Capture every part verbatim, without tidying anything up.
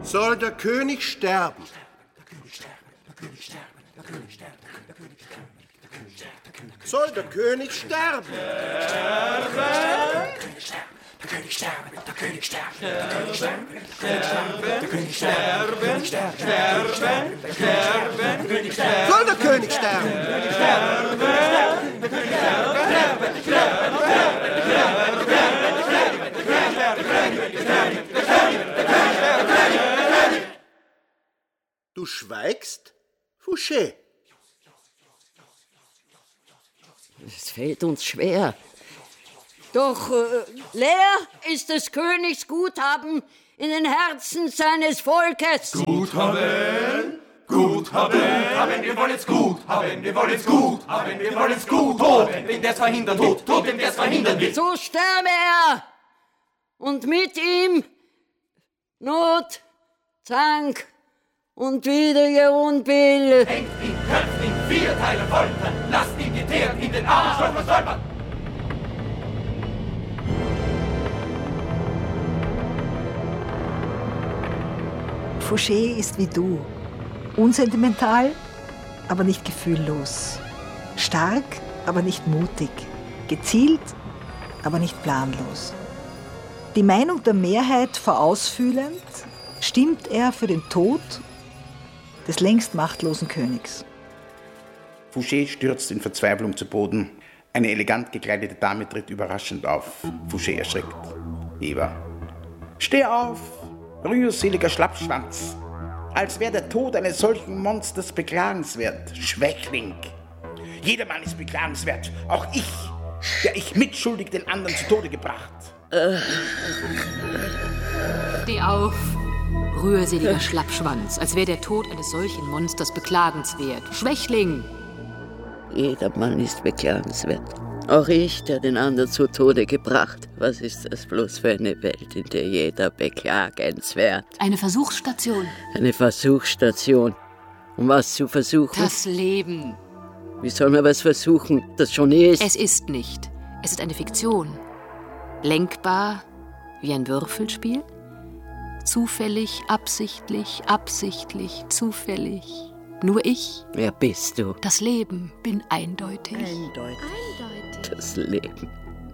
Soll der König sterben? Soll der König sterben? Der König sterben, der König sterben, der König sterben, der König sterben, der König sterben, sterben, sterben, der König sterben. Soll der König sterben? Der König sterben, der König sterben. Du schweigst, Fouché? Es fällt uns schwer. Doch äh, leer ist des Königs Guthaben in den Herzen seines Volkes. Guthaben, Guthaben, haben wir wollen's gut, haben wir wollen's gut, haben wir wollen's gut, tot, wenn der's verhindern, tot, tot, wenn der's verhindern will. So sterbe er und mit ihm Not, Zank und widrige Unbill. Hängt ihn, köpft ihn, vier Teile foltern, lasst ihn geteert in den Arsch verstolpern. Fouché ist wie du. Unsentimental, aber nicht gefühllos. Stark, aber nicht mutig. Gezielt, aber nicht planlos. Die Meinung der Mehrheit vorausfühlend, stimmt er für den Tod des längst machtlosen Königs. Fouché stürzt in Verzweiflung zu Boden. Eine elegant gekleidete Dame tritt überraschend auf. Fouché erschrickt. Eva. Steh auf, rührseliger Schlappschwanz. Als wäre der Tod eines solchen Monsters beklagenswert. Schwächling. Jedermann ist beklagenswert. Auch ich, der ich mitschuldig den anderen zu Tode gebracht. Steh auf, rührseliger Schlappschwanz, als wäre der Tod eines solchen Monsters beklagenswert. Schwächling! Jeder Mann ist beklagenswert. Auch ich, der den anderen zu Tode gebracht. Was ist das bloß für eine Welt, in der jeder beklagenswert? Eine Versuchsstation. Eine Versuchsstation. Um was zu versuchen? Das Leben. Wie soll man was versuchen, das schon ist? Es ist nicht. Es ist eine Fiktion. Lenkbar wie ein Würfelspiel. Zufällig, absichtlich, absichtlich, zufällig. Nur ich. Wer bist du? Das Leben bin eindeutig. Eindeutig. Eindeutig. Das Leben.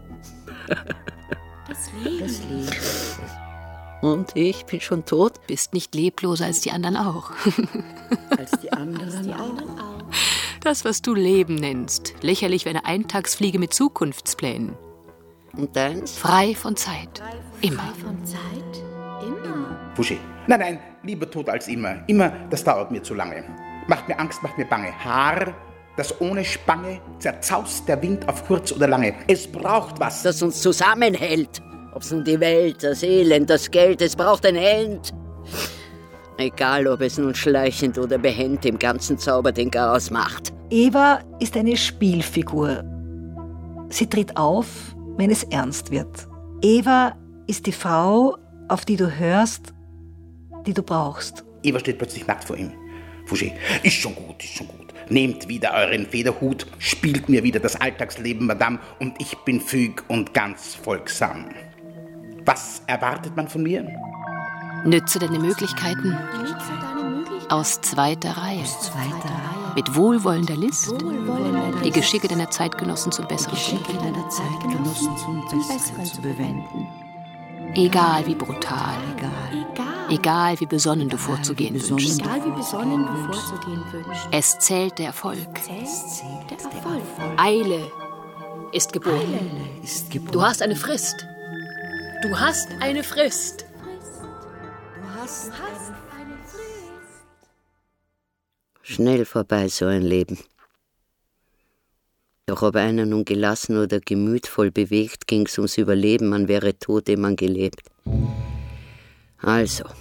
Das Leben. Das Leben. Und ich bin schon tot? Bist nicht lebloser als die anderen auch. Als die anderen, als die anderen auch. Das, was du Leben nennst. Lächerlich wie eine Eintagsfliege mit Zukunftsplänen. Und deins? Frei von Zeit. Immer. Frei von Zeit? Immer. Fouché. Nein, nein, lieber tot als immer. Immer, das dauert mir zu lange. Macht mir Angst, macht mir bange. Haar, das ohne Spange zerzaust der Wind auf kurz oder lange. Es braucht was. Das uns zusammenhält. Ob's nun die Welt, das Elend, das Geld, es braucht ein End. Egal, ob es nun schleichend oder behend im ganzen Zauber den Chaos macht. Eva ist eine Spielfigur. Sie tritt auf, wenn es ernst wird. Eva ist die Frau, auf die du hörst, die du brauchst. Eva steht plötzlich nackt vor ihm. Fouché, ist schon gut, ist schon gut. Nehmt wieder euren Federhut, spielt mir wieder das Alltagsleben, Madame, und ich bin füg und ganz folgsam. Was erwartet man von mir? Nütze deine Möglichkeiten. Nütze deine Möglichkeiten. Aus zweiter Reihe. Aus zweiter Reihe. Mit wohlwollender List. Wohlwollender List. Die Geschicke deiner Zeitgenossen zum Besseren zu Geschicke deiner Zeitgenossen zum, zum Besseren zu bewenden. Egal wie brutal. Egal. Egal. Egal wie besonnen du vorzugehen wünschst. Egal wie besonnen du vorzugehen wünschst. Es zählt der Erfolg. Es zählt der Erfolg. Eile ist geboren. Eile ist geboren. Du hast eine Frist. Du hast eine Frist. Du hast eine Frist. Schnell vorbei so ein Leben. Doch ob einer nun gelassen oder gemütvoll bewegt, ging's ums Überleben, man wäre tot, ehe man gelebt. Also,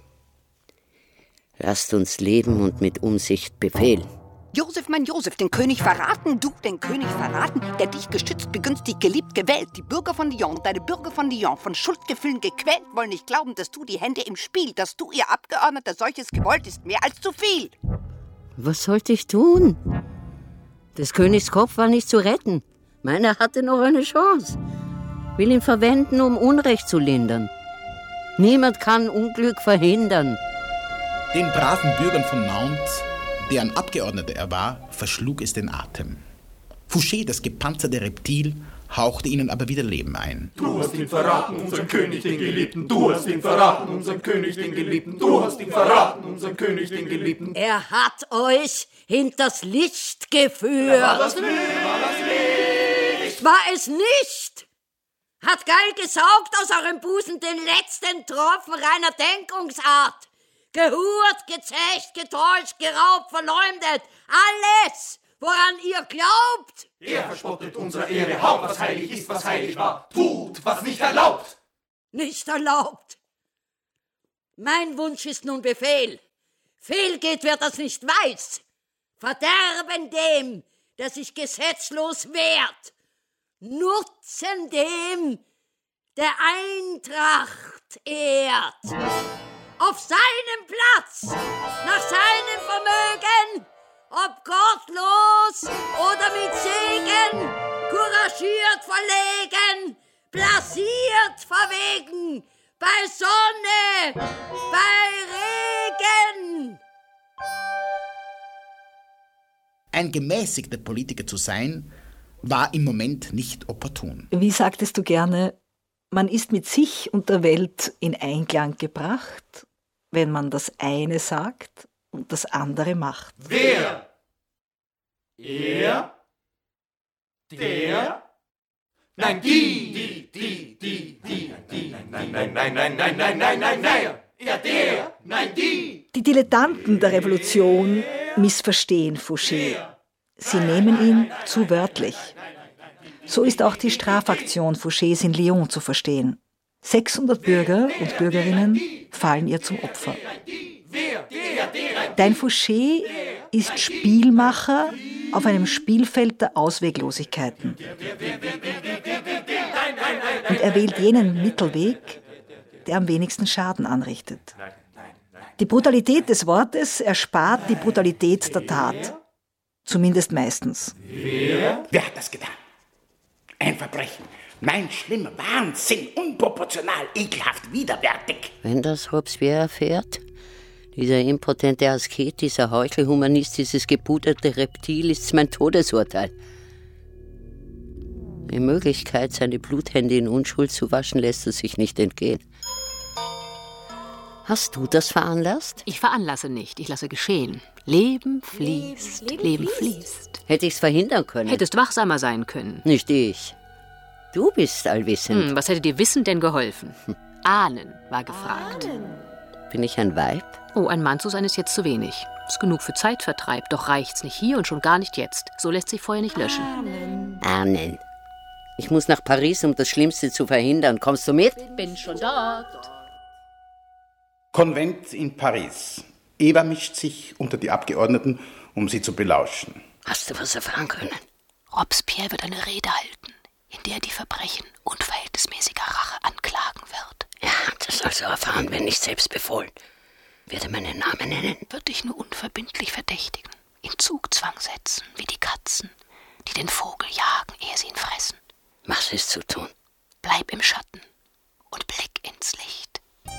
lasst uns leben und mit Umsicht befehlen. Josef, mein Josef, den König verraten, du den König verraten, der dich geschützt, begünstigt, geliebt, gewählt. Die Bürger von Lyon, deine Bürger von Lyon, von Schuldgefühlen gequält, wollen nicht glauben, dass du die Hände im Spiel, dass du, ihr Abgeordneter, solches gewollt, ist mehr als zu viel. Was sollte ich tun? Des Königs Kopf war nicht zu retten. Meiner hatte noch eine Chance. Will ihn verwenden, um Unrecht zu lindern. Niemand kann Unglück verhindern. Den braven Bürgern von Nantes, deren Abgeordneter er war, verschlug es den Atem. Fouché, das gepanzerte Reptil, hauchte ihnen aber wieder Leben ein. Du hast ihn verraten, unseren König, den Geliebten. Du hast ihn verraten, unseren König, den Geliebten. Du hast ihn verraten, unseren König, den Geliebten. Er hat euch hinters Licht geführt. War das Licht? War das Licht? War es nicht? Hat geil gesaugt aus eurem Busen den letzten Tropfen reiner Denkungsart. Gehurt, gezecht, getäuscht, geraubt, verleumdet. Alles, woran ihr glaubt. Er verspottet unserer Ehre Haupt, was heilig ist, was heilig war. Tut, was nicht erlaubt. Nicht erlaubt. Mein Wunsch ist nun Befehl. Fehl geht, wer das nicht weiß. Verderben dem, der sich gesetzlos wehrt. Nutzen dem, der Eintracht ehrt. Auf seinem Platz, nach seinem Vermögen, ob gottlos oder mit Segen, couragiert verlegen, blasiert verwegen, bei Sonne, bei Regen. Ein gemäßigter Politiker zu sein, war im Moment nicht opportun. Wie sagtest du gerne, man ist mit sich und der Welt in Einklang gebracht, wenn man das eine sagt und das andere macht. Wer? Er? Der? Nein, die, die, die, die, die, die. Nein, nein, nein, nein, nein, nein, nein, nein, nein. Er, der, nein, die. Die Dilettanten der Revolution missverstehen Fouché. Sie nehmen ihn zu wörtlich. So ist auch die Strafaktion Fouchés in Lyon zu verstehen. sechshundert Bürger und Bürgerinnen fallen ihr zum Opfer. Dein Fouché ist Spielmacher auf einem Spielfeld der Ausweglosigkeiten. Und er wählt jenen Mittelweg, der am wenigsten Schaden anrichtet. Die Brutalität des Wortes erspart die Brutalität der Tat. Zumindest meistens. Wer? Wer hat das getan? Ein Verbrechen. Mein schlimmer Wahnsinn, unproportional, ekelhaft, widerwärtig. Wenn das Robespierre erfährt, dieser impotente Asket, dieser Heuchelhumanist, dieses gepuderte Reptil, ist mein Todesurteil. Die Möglichkeit, seine Bluthände in Unschuld zu waschen, lässt es sich nicht entgehen. Hast du das veranlasst? Ich veranlasse nicht, ich lasse geschehen. Leben fließt, Leben, Leben, Leben fließt. fließt. Hätte ich's verhindern können? Hättest wachsamer sein können. Nicht ich. Du bist allwissend. Hm, was hätte dir Wissen denn geholfen? Hm. Ahnen war gefragt. Ahnen. Bin ich ein Weib? Oh, ein Mann zu sein ist jetzt zu wenig. Ist genug für Zeitvertreib, doch reicht's nicht hier und schon gar nicht jetzt. So lässt sich Feuer nicht löschen. Ahnen. Ahnen. Ich muss nach Paris, um das Schlimmste zu verhindern. Kommst du mit? Bin schon dort. Konvent in Paris. Eva mischt sich unter die Abgeordneten, um sie zu belauschen. Hast du was erfahren können? Robespierre wird eine Rede halten, in der er die Verbrechen unverhältnismäßiger Rache anklagen wird. Er hat es also erfahren, wenn nicht selbst befohlen. Wird er meinen Namen nennen? Wird dich nur unverbindlich verdächtigen, in Zugzwang setzen, wie die Katzen, die den Vogel jagen, ehe sie ihn fressen. Was ist zu tun? Bleib im Schatten und blick ins Licht.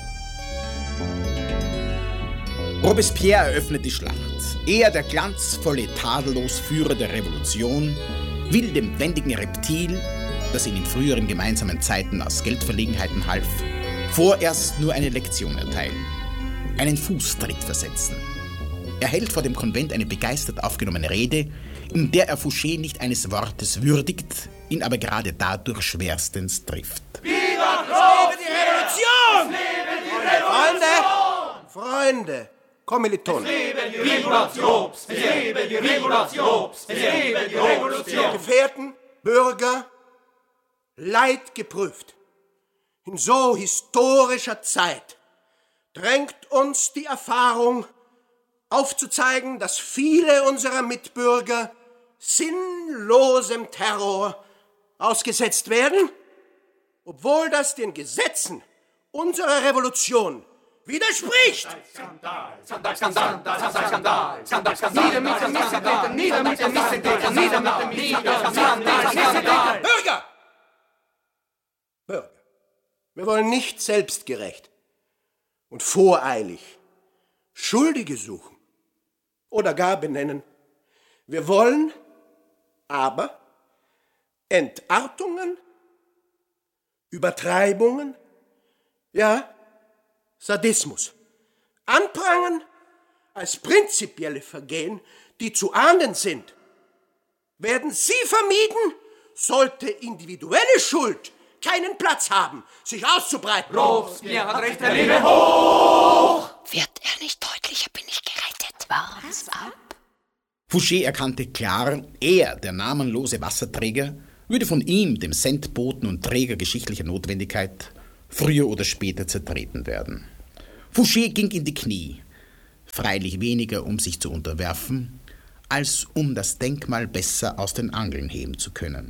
Robespierre eröffnet die Schlacht. Er, der glanzvolle, tadellos Führer der Revolution, will dem wendigen Reptil, das ihn in früheren gemeinsamen Zeiten aus Geldverlegenheiten half, vorerst nur eine Lektion erteilen, einen Fußtritt versetzen. Er hält vor dem Konvent eine begeistert aufgenommene Rede, in der er Fouché nicht eines Wortes würdigt, ihn aber gerade dadurch schwerstens trifft. Viva Lebe die Revolution! Lebe die Revolution! Freunde, Freunde, Kommilitonen. Es lebe die Revolution! Es lebe die Revolution! Es lebe die Revolution! Gefährten, Bürger, Leid geprüft. In so historischer Zeit drängt uns die Erfahrung aufzuzeigen, dass viele unserer Mitbürger sinnlosem Terror ausgesetzt werden, obwohl das den Gesetzen unserer Revolution widerspricht. Skandal, Skandal, Skandal, Skandal, Skandal, Skandal, Skandal, nieder mit dem Missetäter, nieder mit dem Missetäter, nieder mit dem Missetäter. Bürger! Bürger, wir wollen nicht selbstgerecht und voreilig Schuldige suchen oder gar benennen. Wir wollen aber Entartungen, Übertreibungen, ja, Sadismus anprangern als prinzipielle Vergehen, die zu ahnden sind. Werden sie vermieden, sollte individuelle Schuld keinen Platz haben, sich auszubreiten. Robespierre hat recht, Herr Lebe hoch! Wird er nicht deutlicher, bin ich gerettet. Wart's ab. Fouché erkannte klar, er, der namenlose Wasserträger, würde von ihm, dem Sendboten und Träger geschichtlicher Notwendigkeit, früher oder später zertreten werden. Fouché ging in die Knie, freilich weniger, um sich zu unterwerfen, als um das Denkmal besser aus den Angeln heben zu können.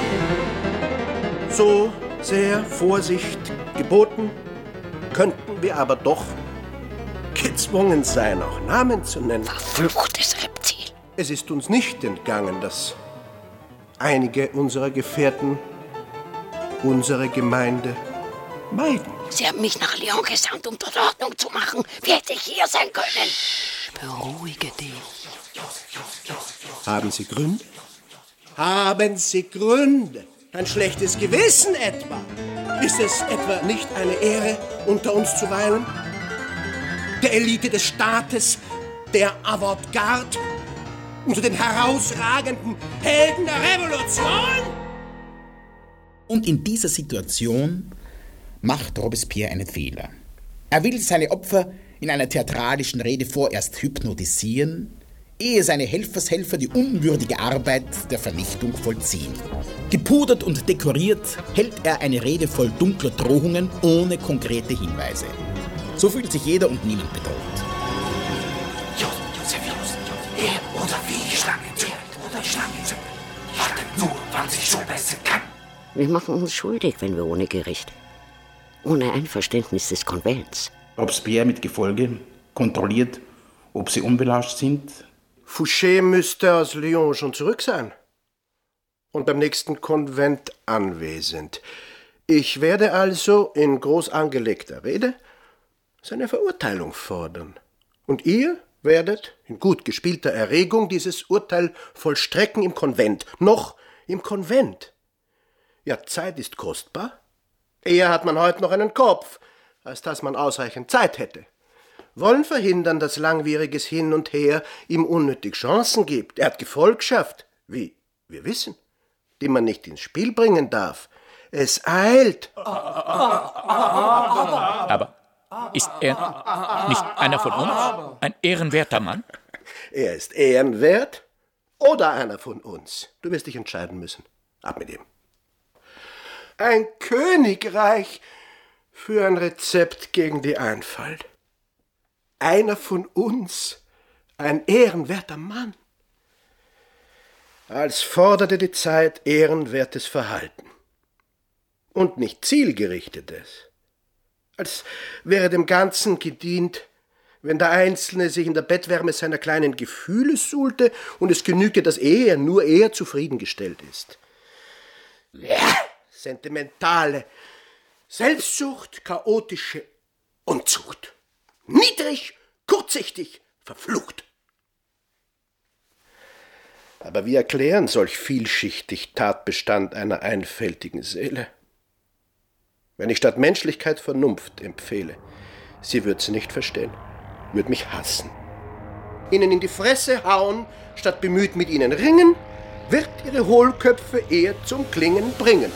So sehr Vorsicht geboten, könnten wir aber doch gezwungen sein, auch Namen zu nennen. Verfluchtes Reptil. Es ist uns nicht entgangen, dass einige unserer Gefährten unsere Gemeinde meiden. Sie haben mich nach Lyon gesandt, um dort Ordnung zu machen. Wie hätte ich hier sein können? Beruhige dich. Haben Sie Gründe? Haben Sie Gründe? Ein schlechtes Gewissen etwa? Ist es etwa nicht eine Ehre, unter uns zu weilen? Der Elite des Staates, der Avantgarde, unter den herausragenden Helden der Revolution? Und in dieser Situation macht Robespierre einen Fehler. Er will seine Opfer in einer theatralischen Rede vorerst hypnotisieren, ehe seine Helfershelfer die unwürdige Arbeit der Vernichtung vollziehen. Gepudert und dekoriert hält er eine Rede voll dunkler Drohungen ohne konkrete Hinweise. So fühlt sich jeder und niemand bedroht. Josephus, er oder wie die Schlange zündet, oder die Schlange zündet. Wartet nur, wann sie so besser kann. Wir machen uns schuldig, wenn wir ohne Gericht, ohne Einverständnis des Konvents. Robespierre mit Gefolge kontrolliert, ob sie unbelauscht sind. Fouché müsste aus Lyon schon zurück sein und beim nächsten Konvent anwesend. Ich werde also in groß angelegter Rede seine Verurteilung fordern. Und ihr werdet in gut gespielter Erregung dieses Urteil vollstrecken im Konvent. Noch im Konvent. Ja, Zeit ist kostbar. Eher hat man heute noch einen Kopf, als dass man ausreichend Zeit hätte. Wollen verhindern, dass langwieriges Hin und Her ihm unnötig Chancen gibt. Er hat Gefolgschaft, wie wir wissen, die man nicht ins Spiel bringen darf. Es eilt. Aber ist er nicht einer von uns? Ein ehrenwerter Mann? Er ist ehrenwert oder einer von uns. Du wirst dich entscheiden müssen. Ab mit ihm. Ein Königreich für ein Rezept gegen die Einfalt. Einer von uns, ein ehrenwerter Mann. Als forderte die Zeit ehrenwertes Verhalten und nicht zielgerichtetes. Als wäre dem Ganzen gedient, wenn der Einzelne sich in der Bettwärme seiner kleinen Gefühle suhlte und es genügte, dass er, nur er zufriedengestellt ist. Ja, sentimentale Selbstsucht, chaotische Unzucht. Niedrig, kurzsichtig, verflucht. Aber wie erklären solch vielschichtig Tatbestand einer einfältigen Seele? Wenn ich statt Menschlichkeit Vernunft empfehle, sie wird sie nicht verstehen, wird mich hassen. Ihnen in die Fresse hauen, statt bemüht mit ihnen ringen, wird ihre Hohlköpfe eher zum Klingen bringen.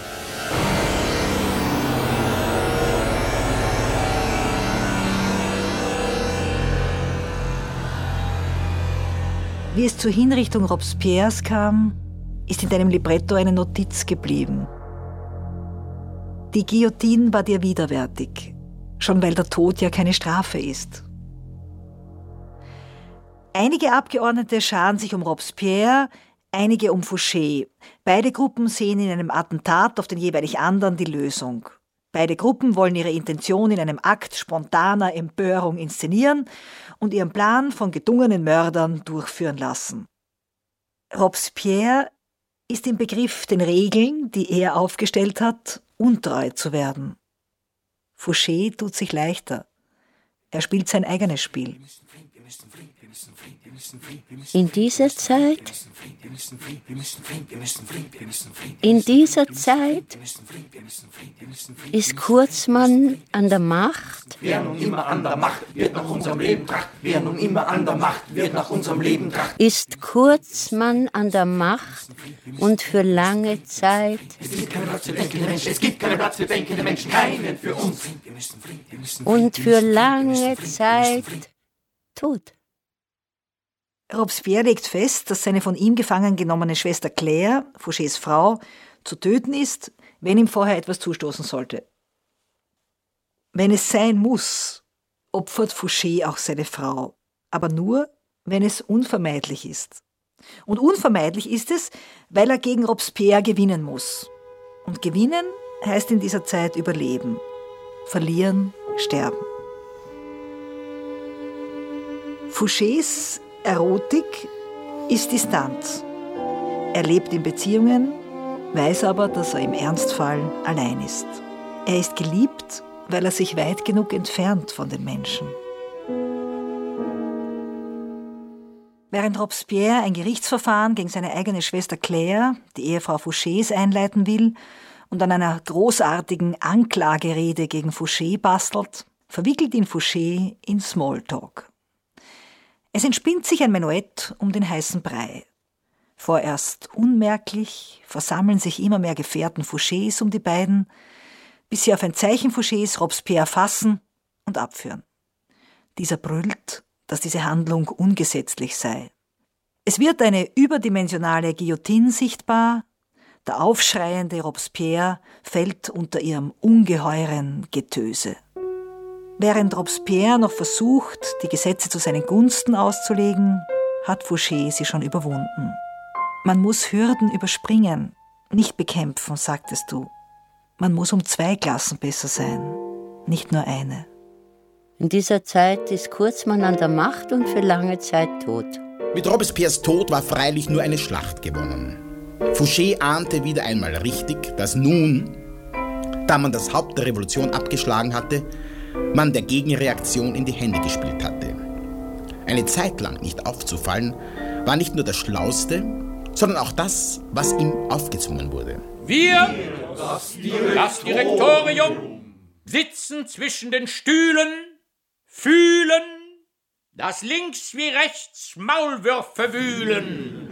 Wie es zur Hinrichtung Robespierres kam, ist in deinem Libretto eine Notiz geblieben. Die Guillotine war dir widerwärtig, schon weil der Tod ja keine Strafe ist. Einige Abgeordnete scharen sich um Robespierre, einige um Fouché. Beide Gruppen sehen in einem Attentat auf den jeweilig anderen die Lösung. Beide Gruppen wollen ihre Intention in einem Akt spontaner Empörung inszenieren und ihren Plan von gedungenen Mördern durchführen lassen. Robespierre ist im Begriff, den Regeln, die er aufgestellt hat, untreu zu werden. Fouché tut sich leichter. Er spielt sein eigenes Spiel. In dieser Zeit, in dieser Zeit ist Kurzmann an der Macht. Wer nun immer an der Macht wird nach unserem Leben tracht. Wer nun immer an der Macht wird nach unserem Leben tracht. Ist Kurzmann an der Macht und für lange Zeit. Es gibt keinen Platz für denkende Menschen. Es gibt keinen Platz für denkende Menschen. Keinen für uns. Und für lange Zeit tot. Robespierre legt fest, dass seine von ihm gefangen genommene Schwester Claire, Fouchés Frau, zu töten ist, wenn ihm vorher etwas zustoßen sollte. Wenn es sein muss, opfert Fouché auch seine Frau, aber nur, wenn es unvermeidlich ist. Und unvermeidlich ist es, weil er gegen Robespierre gewinnen muss. Und gewinnen heißt in dieser Zeit überleben. Verlieren, sterben. Fouchés Erotik ist distant. Er lebt in Beziehungen, weiß aber, dass er im Ernstfall allein ist. Er ist geliebt, weil er sich weit genug entfernt von den Menschen. Während Robespierre ein Gerichtsverfahren gegen seine eigene Schwester Claire, die Ehefrau Fouchés, einleiten will und an einer großartigen Anklagerede gegen Fouché bastelt, verwickelt ihn Fouché in Smalltalk. Es entspinnt sich ein Menuett um den heißen Brei. Vorerst unmerklich versammeln sich immer mehr Gefährten Fouchés um die beiden, bis sie auf ein Zeichen Fouchés Robespierre fassen und abführen. Dieser brüllt, dass diese Handlung ungesetzlich sei. Es wird eine überdimensionale Guillotine sichtbar, der aufschreiende Robespierre fällt unter ihrem ungeheuren Getöse. Während Robespierre noch versucht, die Gesetze zu seinen Gunsten auszulegen, hat Fouché sie schon überwunden. Man muss Hürden überspringen, nicht bekämpfen, sagtest du. Man muss um zwei Klassen besser sein, nicht nur eine. In dieser Zeit ist Kurzmann an der Macht und für lange Zeit tot. Mit Robespierres Tod war freilich nur eine Schlacht gewonnen. Fouché ahnte wieder einmal richtig, dass nun, da man das Haupt der Revolution abgeschlagen hatte, man der Gegenreaktion in die Hände gespielt hatte. Eine Zeit lang nicht aufzufallen, war nicht nur das Schlauste, sondern auch das, was ihm aufgezwungen wurde. Wir, das Direktorium, sitzen zwischen den Stühlen, fühlen, dass links wie rechts Maulwürfe wühlen.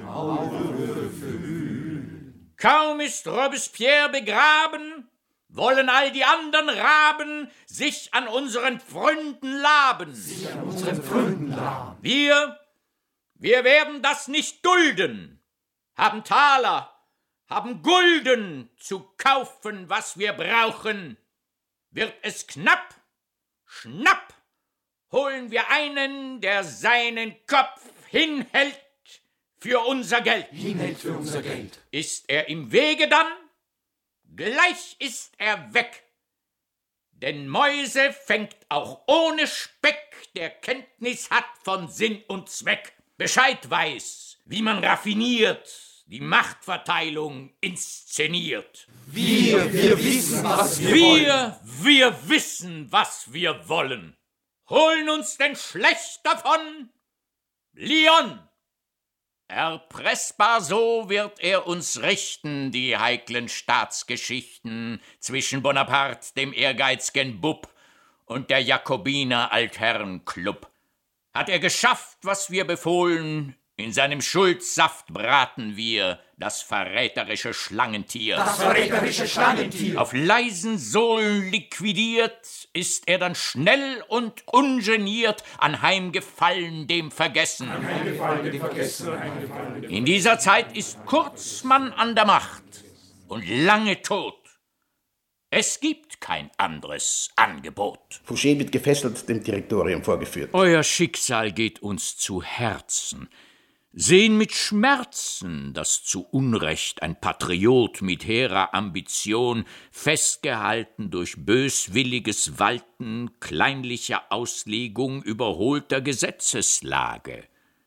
Kaum ist Robespierre begraben, wollen all die anderen Raben sich an unseren Pfründen laben. Sich an unseren Pfründen laben. Wir, wir werden das nicht dulden, haben Taler, haben Gulden zu kaufen, was wir brauchen. Wird es knapp, schnapp, holen wir einen, der seinen Kopf hinhält für unser Geld. Hinhält für unser Geld. Ist er im Wege dann, gleich ist er weg. Denn Mäuse fängt auch ohne Speck, der Kenntnis hat von Sinn und Zweck, Bescheid weiß, wie man raffiniert, die Machtverteilung inszeniert. Wir, wir wissen, was wir, wir wollen. Wir wissen, was wir wollen. Holen uns denn schlecht davon? Lyon! Erpressbar so wird er uns richten, die heiklen Staatsgeschichten zwischen Bonaparte, dem ehrgeizigen Bub, und der Jakobiner Altherrenklub. Hat er geschafft, was wir befohlen, in seinem Schuldsaft braten wir das verräterische Schlangentier. Das verräterische Schlangentier. Auf leisen Sohlen liquidiert, ist er dann schnell und ungeniert anheimgefallen dem Vergessen. Anheimgefallen dem Vergessen. Anheimgefallen dem In dieser Zeit ist Kurzmann an der Macht und lange tot. Es gibt kein anderes Angebot. Fouché wird gefesselt dem Direktorium vorgeführt. Euer Schicksal geht uns zu Herzen. Sehen mit Schmerzen, dass zu Unrecht ein Patriot mit hehrer Ambition, festgehalten durch böswilliges Walten kleinlicher Auslegung überholter Gesetzeslage.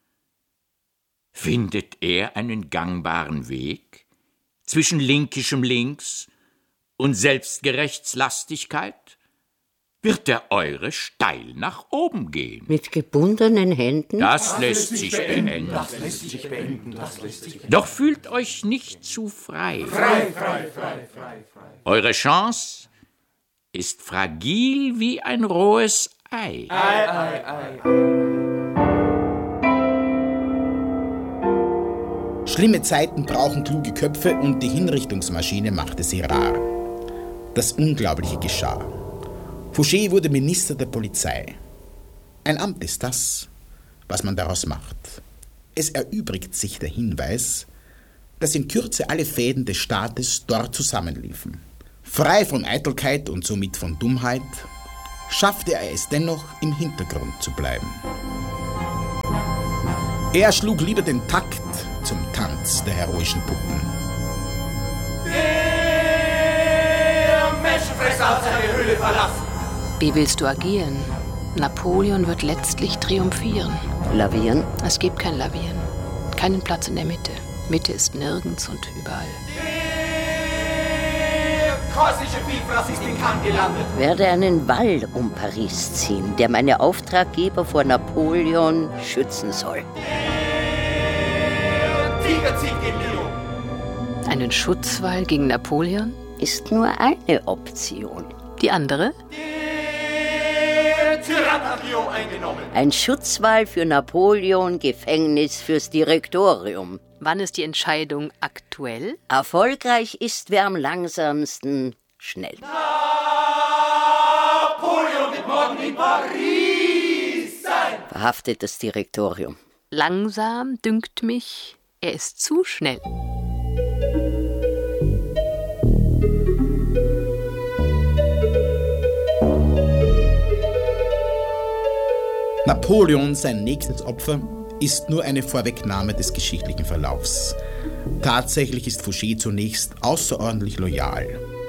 Findet er einen gangbaren Weg zwischen linkischem Links und Selbstgerechtslastigkeit? wird der eure steil nach oben gehen. Mit gebundenen Händen? Das, das lässt sich beenden. Das lässt sich beenden. Das lässt sich beenden. Doch fühlt euch nicht zu frei. Frei, frei, frei, frei, frei. Eure Chance ist fragil wie ein rohes Ei. Ei, ei, ei, ei. Schlimme Zeiten brauchen kluge Köpfe und die Hinrichtungsmaschine machte sie rar. Das Unglaubliche geschah. Fouché wurde Minister der Polizei. Ein Amt ist das, was man daraus macht. Es erübrigt sich der Hinweis, dass in Kürze alle Fäden des Staates dort zusammenliefen. Frei von Eitelkeit und somit von Dummheit, schaffte er es dennoch, im Hintergrund zu bleiben. Er schlug lieber den Takt zum Tanz der heroischen Puppen. Der Menschenfresser hat seine Höhle verlassen. Wie willst du agieren? Napoleon wird letztlich triumphieren. Lavieren? Es gibt kein Lavieren. Keinen Platz in der Mitte. Mitte ist nirgends und überall. Der korsische Vielfraß ist in Cannes gelandet. Werde einen Wall um Paris ziehen, der meine Auftraggeber vor Napoleon schützen soll. Der Tiger zieht gen Lyon. Einen Schutzwall gegen Napoleon? Ist nur eine Option. Die andere? Der Tyrann hat Lyon eingenommen. Ein Schutzwall für Napoleon, Gefängnis fürs Direktorium. Wann ist die Entscheidung aktuell? Erfolgreich ist, wer am langsamsten schnell. Napoleon wird morgen in Paris sein. Verhaftet das Direktorium. Langsam, dünkt mich, er ist zu schnell. Napoleon, sein nächstes Opfer, ist nur eine Vorwegnahme des geschichtlichen Verlaufs. Tatsächlich ist Fouché zunächst außerordentlich loyal.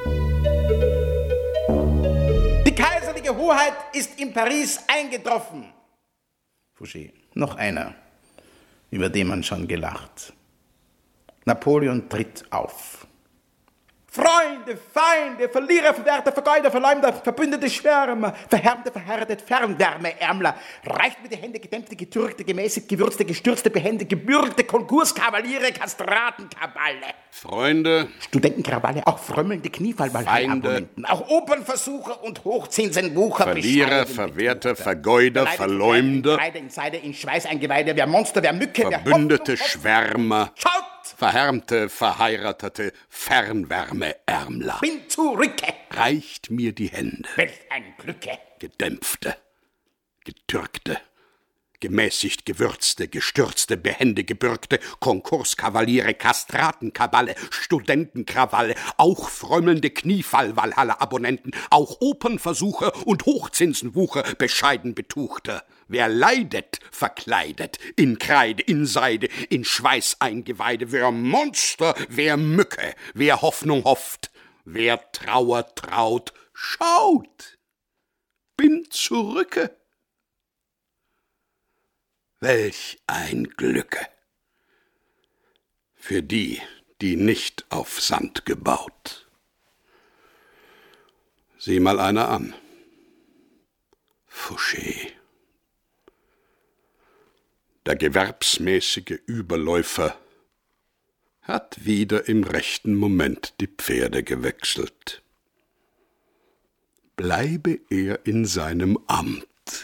Die kaiserliche Hoheit ist in Paris eingetroffen. Fouché, noch einer, über den man schon gelacht. Napoleon tritt auf. Freunde, Feinde, Verlierer, Verwerter, Vergeuder, Verleumder, Verbündete, Schwärmer, Verhärmte, Verhärtet, Fernwärme, Ärmler, reicht mir die Hände, gedämpfte, getürkte, gemäßigt, gewürzte, gestürzte, behende, gebürgte, Konkurskavaliere, Kastraten, Kaballe. Freunde, Studentenkrawalle, auch frömmelnde Kniefallballabonnenten, auch Opernversucher und Hochzinsenwucher, Verlierer, Verwerter, Vergeuder, Verleumder, Kreide in Seide, in Schweiß eingeweide, wer Monster, wer Mücke, wer Verbündete, Hoffnung, Schwärmer, Schaut! Verhärmte, Verheiratete, Fernwärmeärmler. Bin zurücke! Reicht mir die Hände. Welch ein Glücke! Gedämpfte, getürkte, gemäßigt gewürzte, gestürzte, behende gebürgte, Konkurskavaliere, Kastratenkaballe, Studentenkrawalle, auch frömmelnde Kniefall-Walhalla-Abonnenten, auch Opernversucher und Hochzinsenwucher, bescheiden Betuchter. Wer leidet, verkleidet, in Kreide, in Seide, in Schweiß eingeweide, wer Monster, wer Mücke, wer Hoffnung hofft, wer Trauer traut, schaut, bin zurücke. Welch ein Glücke für die, die nicht auf Sand gebaut. Sieh mal einer an. Fouché. Der gewerbsmäßige Überläufer hat wieder im rechten Moment die Pferde gewechselt. Bleibe er in seinem Amt,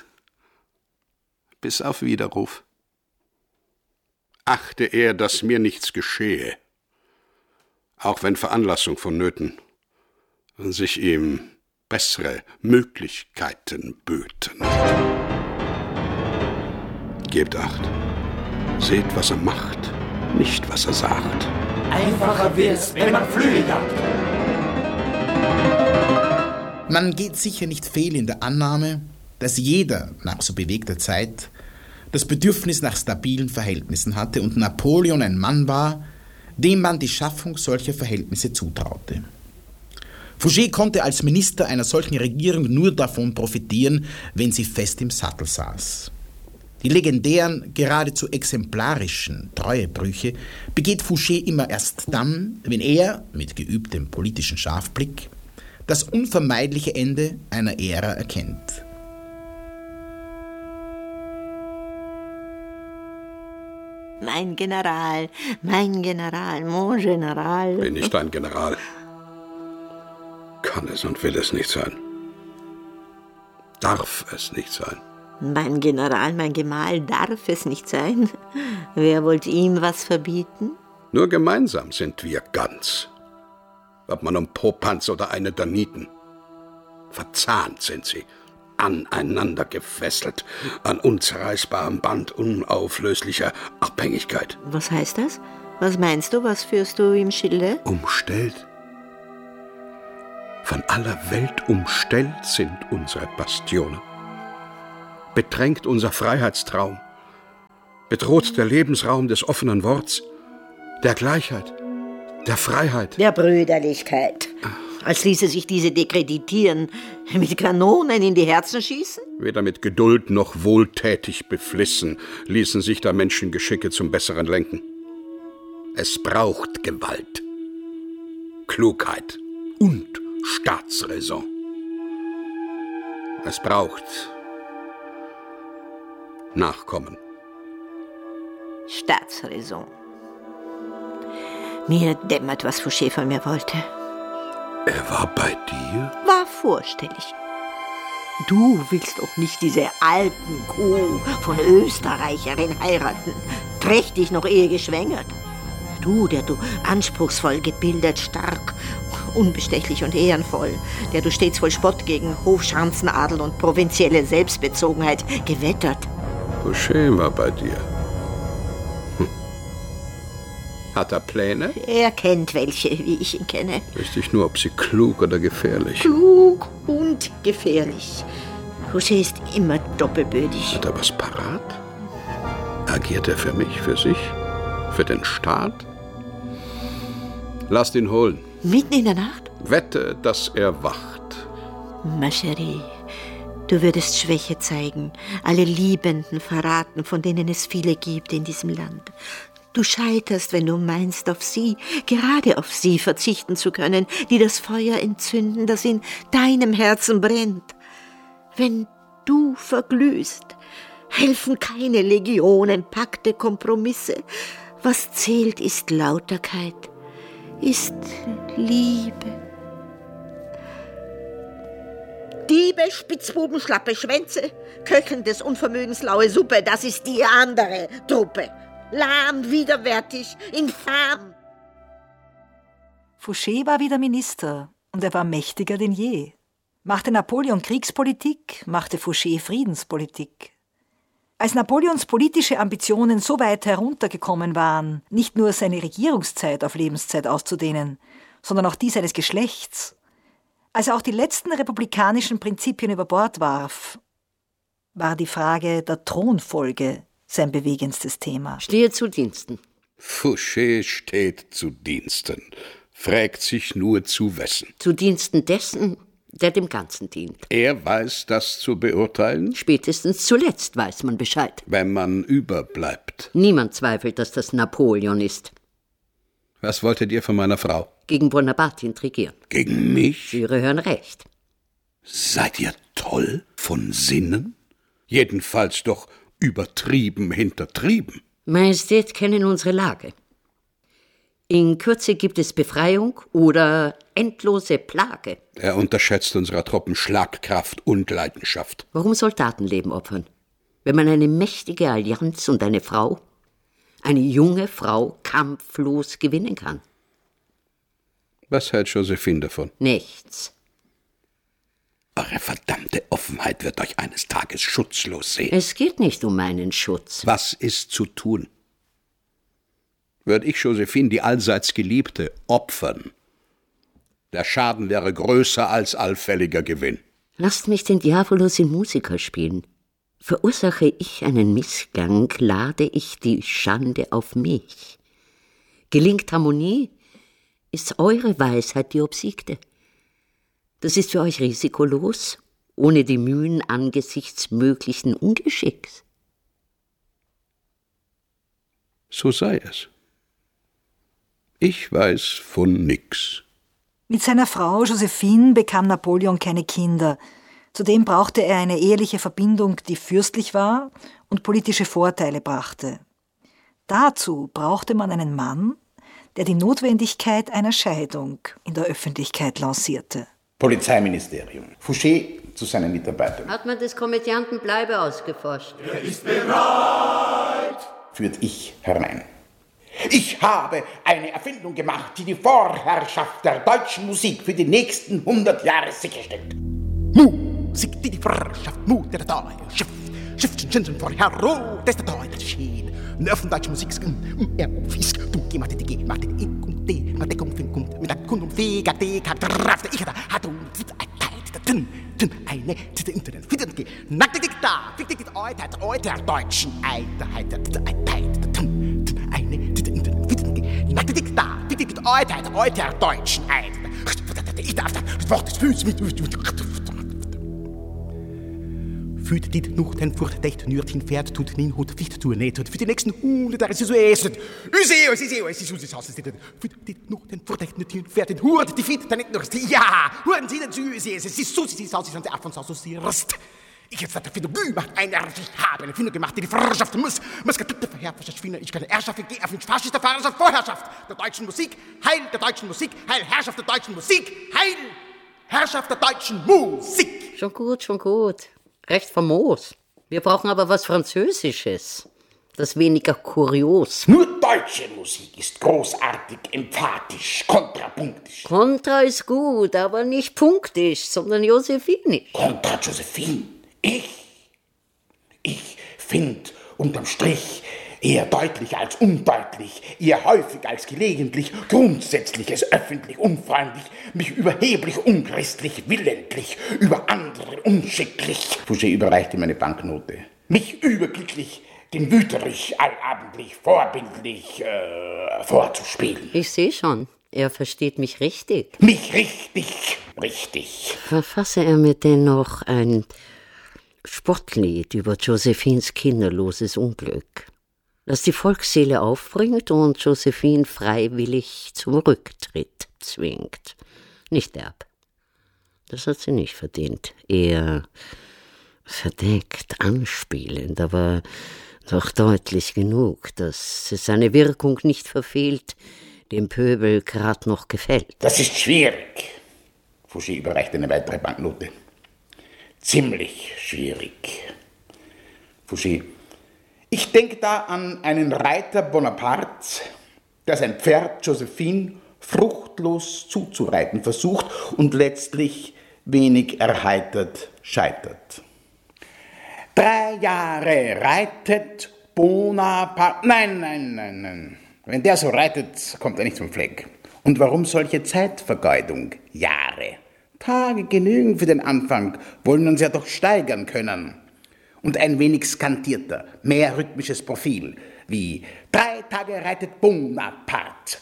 bis auf Widerruf. Achte er, dass mir nichts geschehe, auch wenn Veranlassung vonnöten, und sich ihm bessere Möglichkeiten böten. Gebt Acht, seht, was er macht, nicht, was er sagt. Einfacher wär's, wenn man Flügel jagt. Man geht sicher nicht fehl in der Annahme, dass jeder nach so bewegter Zeit das Bedürfnis nach stabilen Verhältnissen hatte und Napoleon ein Mann war, dem man die Schaffung solcher Verhältnisse zutraute. Fouché konnte als Minister einer solchen Regierung nur davon profitieren, wenn sie fest im Sattel saß. Die legendären, geradezu exemplarischen Treuebrüche begeht Fouché immer erst dann, wenn er, mit geübtem politischen Scharfblick, das unvermeidliche Ende einer Ära erkennt. Mein General, mein General, mon General. Bin ich dein General? Kann es und will es nicht sein. Darf es nicht sein. Mein General, mein Gemahl, darf es nicht sein? Wer wollte ihm was verbieten? Nur gemeinsam sind wir ganz. Ob man um Popanz oder eine Daniten. Verzahnt sind sie, aneinander gefesselt, an unzerreißbarem Band unauflöslicher Abhängigkeit. Was heißt das? Was meinst du? Was führst du im Schilde? Umstellt. Von aller Welt umstellt sind unsere Bastionen. Bedrängt unser Freiheitstraum. Bedroht der Lebensraum des offenen Worts, der Gleichheit, der Freiheit. Der Brüderlichkeit. Als ließe sich diese dekreditieren, mit Kanonen in die Herzen schießen? Weder mit Geduld noch wohltätig beflissen ließen sich da Menschengeschicke zum Besseren lenken. Es braucht Gewalt, Klugheit und Staatsräson. Es braucht Nachkommen. Staatsräson. Mir dämmert, was Fouché von mir wollte. Er war bei dir? War vorstellig. Du willst doch nicht diese alten Kuh von Österreicherin heiraten, trächtig noch ehe geschwängert. Du, der du anspruchsvoll gebildet, stark, unbestechlich und ehrenvoll, der du stets voll Spott gegen Hofschanzenadel und provinzielle Selbstbezogenheit gewettert. Fouché war bei dir. Hm. Hat er Pläne? Er kennt welche, wie ich ihn kenne. Wüsste ich nur, ob sie klug oder gefährlich. Klug und gefährlich. Fouché ist immer doppelbödig. Hat er was parat? Agiert er für mich, für sich, für den Staat? Lasst ihn holen. Mitten in der Nacht? Wette, dass er wacht. Ma chérie, du würdest Schwäche zeigen, alle Liebenden verraten, von denen es viele gibt in diesem Land. Du scheiterst, wenn du meinst, auf sie, gerade auf sie verzichten zu können, die das Feuer entzünden, das in deinem Herzen brennt. Wenn du verglühst, helfen keine Legionen, Pakte, Kompromisse. Was zählt, ist Lauterkeit, ist Liebe. Diebe, Spitzbuben, schlappe Schwänze, Köchen des Unvermögens laue Suppe, das ist die andere Truppe. Lahm, widerwärtig, infam. Fouché war wieder Minister und er war mächtiger denn je. Machte Napoleon Kriegspolitik, machte Fouché Friedenspolitik. Als Napoleons politische Ambitionen so weit heruntergekommen waren, nicht nur seine Regierungszeit auf Lebenszeit auszudehnen, sondern auch die seines Geschlechts, als er auch die letzten republikanischen Prinzipien über Bord warf, war die Frage der Thronfolge sein bewegendstes Thema. Stehe zu Diensten. Fouché steht zu Diensten, fragt sich nur zu wessen. Zu Diensten dessen, der dem Ganzen dient. Er weiß das zu beurteilen? Spätestens zuletzt weiß man Bescheid. Wenn man überbleibt. Niemand zweifelt, dass das Napoleon ist. Was wolltet ihr von meiner Frau? Gegen Bonaparte intrigieren. Gegen mich? Ihre hören recht. Seid ihr toll von Sinnen? Jedenfalls doch übertrieben hintertrieben. Majestät kennen unsere Lage. In Kürze gibt es Befreiung oder endlose Plage. Er unterschätzt unserer Truppen Schlagkraft und Leidenschaft. Warum Soldatenleben opfern? Wenn man eine mächtige Allianz und eine Frau, eine junge Frau, kampflos gewinnen kann. Was hält Josephine davon? Nichts. Eure verdammte Offenheit wird euch eines Tages schutzlos sehen. Es geht nicht um meinen Schutz. Was ist zu tun? Würde ich Josephine, die allseits Geliebte, opfern, der Schaden wäre größer als allfälliger Gewinn. Lasst mich den Diabolus in Musica spielen. Verursache ich einen Missgang, lade ich die Schande auf mich. Gelingt Harmonie, ist eure Weisheit die obsiegte. Das ist für euch risikolos, ohne die Mühen angesichts möglichen Ungeschicks. So sei es. Ich weiß von nix. Mit seiner Frau Josephine bekam Napoleon keine Kinder. Zudem brauchte er eine eheliche Verbindung, die fürstlich war und politische Vorteile brachte. Dazu brauchte man einen Mann, der die Notwendigkeit einer Scheidung in der Öffentlichkeit lancierte. Polizeiministerium. Fouché zu seinen Mitarbeitern. Hat man des Komödianten Bleibe ausgeforscht? Er ist bereit! Führt ich herein. Ich habe eine Erfindung gemacht, die die Vorherrschaft der deutschen Musik für die nächsten hundert Jahre sicherstellt. Musik, die die Vorherrschaft Mut der Deutschen Schrift sind vorher rot, das ist der deutsche Schien. Eine öffentliche deutsche Musik ist er fisk, du geh mal die G, mach die I und D, mach die Kung, Kung, mit der Kund und Fee, gab die Karte, raffte ich da, hat und ein eine, die Internet, finden G, nackte Dick da, fick dich die Eutheit, Euter deutschen Einheit, eine, die Internet, finden G, nackte Dick da, fick dich die Eutheit, Euter deutschen Einheit. Ich darf das Wort des Füßs mit. Führt dit noch den Furcht nürt hin Pferd tut nin hut ficht tu net für die nächsten hundert Jahre so essen. Üse, üse, üse, üse, üse, Haus ist dit. Führt dit noch den Furcht nürt hin Pferd den hurt die fit dann nicht noch ja. Hören Sie den Süße, es ist so sie Haus ist ab von so sie rst. Ich jetzt dafür du macht einer ich habe eine Finde gemacht die die Vorherrschaft muss muss getippte Verherrschaft verschwinden ich keine Herrschaft geh auf den faschistische Vorherrschaft Vorherrschaft der deutschen Musik heil der deutschen Musik heil Herrschaft der deutschen Musik heil Herrschaft der deutschen Musik. Schon gut, schon gut. Recht famos. Wir brauchen aber was Französisches. Das weniger kurios. Nur deutsche Musik ist großartig, emphatisch, kontrapunktisch. Kontra ist gut, aber nicht punktisch, sondern josephinisch. Kontra Josephine? Ich? Ich finde unterm Strich eher deutlich als undeutlich, eher häufig als gelegentlich, grundsätzliches, öffentlich, unfreundlich, mich überheblich, unchristlich, willentlich, über andere unschicklich. Fouché überreichte meine Banknote. Mich überglücklich, dem Wüterich allabendlich, vorbildlich äh, vorzuspielen. Ich sehe schon, er versteht mich richtig. Mich richtig, richtig. Verfasse er mir denn noch ein Spottlied über Josephines kinderloses Unglück, das die Volksseele aufbringt und Josephine freiwillig zum Rücktritt zwingt. Nicht derb. Das hat sie nicht verdient. Eher verdeckt, anspielend, aber doch deutlich genug, dass es seine Wirkung nicht verfehlt, dem Pöbel grad noch gefällt. Das ist schwierig. Fouché überreichte eine weitere Banknote. Ziemlich schwierig. Fouché: Ich denke da an einen Reiter Bonaparte, der sein Pferd Josephine fruchtlos zuzureiten versucht und letztlich wenig erheitert scheitert. Drei Jahre reitet Bonaparte. Nein, nein, nein, nein. Wenn der so reitet, kommt er nicht zum Fleck. Und warum solche Zeitvergeudung? Jahre. Tage genügen für den Anfang, wollen uns ja doch steigern können. Und ein wenig skandierter, mehr rhythmisches Profil, wie drei Tage reitet Bonaparte.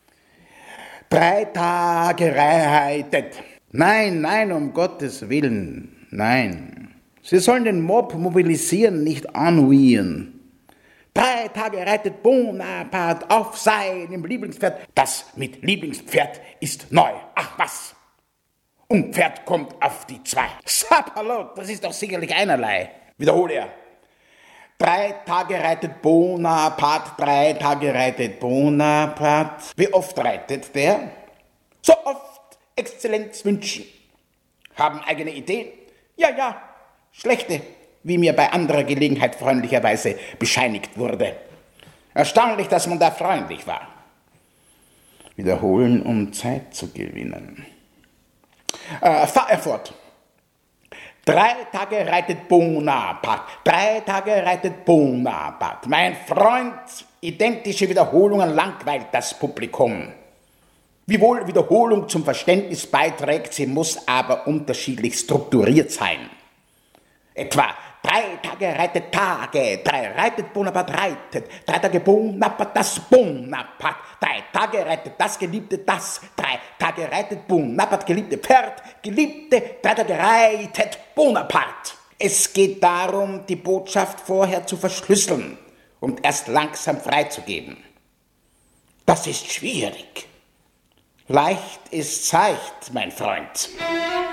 Drei Tage reitet. Nein, nein, um Gottes Willen, nein. Sie sollen den Mob mobilisieren, nicht ennuieren. Drei Tage reitet Bonaparte auf seinem Lieblingspferd. Das mit Lieblingspferd ist neu. Ach was. Und Pferd kommt auf die zwei. Sapperlot, das ist doch sicherlich einerlei. Wiederhole er. Drei Tage reitet Bonaparte, drei Tage reitet Bonaparte. Wie oft reitet der? So oft, Exzellenz wünschen. Haben eigene Ideen? Ja, ja, schlechte, wie mir bei anderer Gelegenheit freundlicherweise bescheinigt wurde. Erstaunlich, dass man da freundlich war. Wiederholen, um Zeit zu gewinnen. Äh, fahr er fort. Drei Tage reitet Bonaparte, drei Tage reitet Bonaparte. Mein Freund, identische Wiederholungen langweilt das Publikum. Wiewohl Wiederholung zum Verständnis beiträgt, sie muss aber unterschiedlich strukturiert sein. Etwa drei Tage reitet Tage, drei reitet Bonaparte reitet, drei Tage Bonaparte das Bonaparte, drei Tage reitet das Geliebte das, drei Tage reitet Bonaparte geliebte Pferd, geliebte, drei Tage reitet Bonaparte. Es geht darum, die Botschaft vorher zu verschlüsseln und erst langsam freizugeben. Das ist schwierig. Leicht ist's seicht, mein Freund.